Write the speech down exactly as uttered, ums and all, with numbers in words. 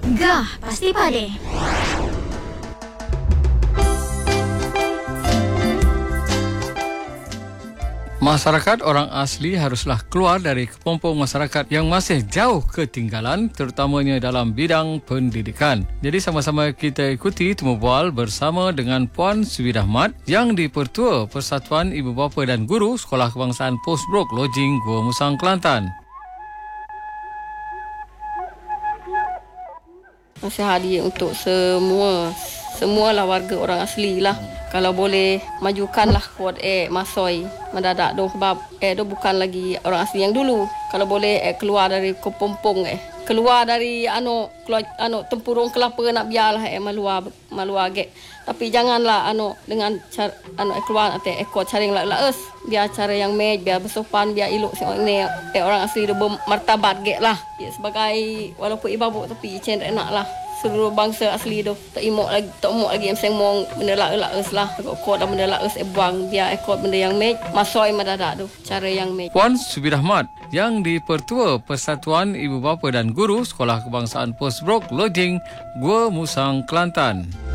Gah, pasti pade. Masyarakat orang asli haruslah keluar dari kepompong masyarakat yang masih jauh ketinggalan, terutamanya dalam bidang pendidikan. Jadi sama-sama kita ikuti temu bual bersama dengan Puan Suwi Rahmat yang di-Pertua Persatuan Ibu Bapa dan Guru Sekolah Kebangsaan Postbrook Lodging Gua Musang, Kelantan. Nasihat dia untuk semua, semualah warga orang asli lah. Kalau boleh, majukanlah kod eh masoi mendadak dong, sebab eh tu bukan lagi orang asli yang dulu. Kalau boleh eh keluar dari kepompong eh. Keluar dari anu keluar anu tempurung kelapa nak biarlah eh maluar maluar gek. Tapi janganlah anu dengan cara anu eh keluar ate ekor caring laus. Biar cara yang mej, biar bersopan, biar elok si orang ni eh orang asli dia bermartabat gek lah. Ya, sebagai walaupun ibu tapi cen enak lah. Seluruh bangsa asli tu tak imok lagi, tak imok lagi yang sengmong benda laus lah. Kod dah benda laus eh buang, biar ekor benda yang mej masoi mendadak tu cara yang mej. Puan Suwi Rahmat yang di-Pertua Persatuan Ibu Bapa dan Guru Sekolah Kebangsaan Postbrook Lodging Gua Musang, Kelantan.